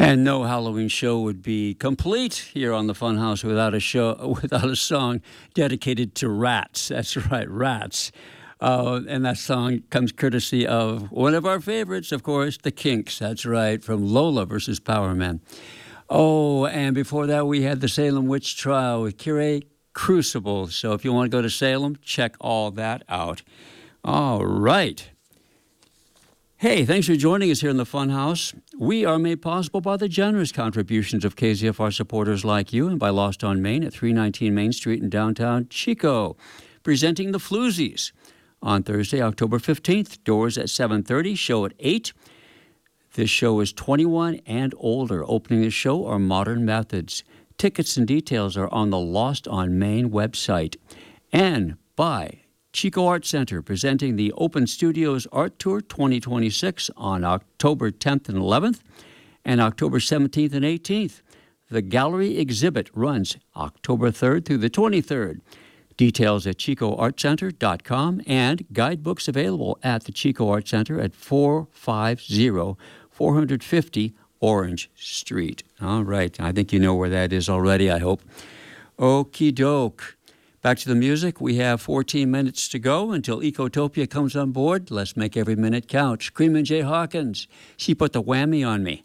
And no Halloween show would be complete here on the Funhouse without a song dedicated to rats. That's right, rats. And that song comes courtesy of one of our favorites, of course, the Kinks. That's right, from Lola versus Powerman. Oh, and before that, we had the Salem Witch Trial with Kyrie Crucible. So if you want to go to Salem, check all that out. All right. Hey, thanks for joining us here in the Funhouse. We are made possible by the generous contributions of KZFR supporters like you and by Lost on Main at 319 Main Street in downtown Chico, presenting the Floozies on Thursday, October 15th. Doors at 7:30, show at 8. This show is 21 and older. Opening the show are Modern Methods. Tickets and details are on the Lost on Main website. And by Chico Art Center, presenting the Open Studios Art Tour 2026 on October 10th and 11th and October 17th and 18th. The gallery exhibit runs October 3rd through the 23rd. Details at chicoartcenter.com and guidebooks available at the Chico Art Center at 450 450 Orange Street. All right. I think you know where that is already, I hope. Okie doke. Back to the music. We have 14 minutes to go until Ecotopia comes on board. Let's make every minute count. Screamin' Jay Hawkins. She put the whammy on me.